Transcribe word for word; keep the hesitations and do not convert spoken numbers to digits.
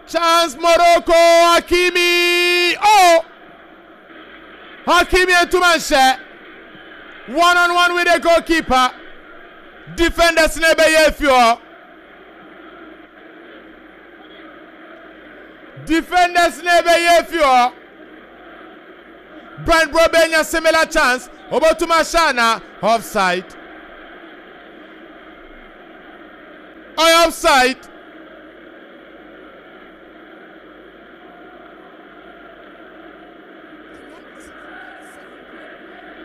Chance Morocco. Hakimi. Oh! Hakimi and Tumanche. One on one with the goalkeeper. Defenders never yefio. Defenders never yefio. Brand Brobenya similar chance. Obotumashana offside. I offside.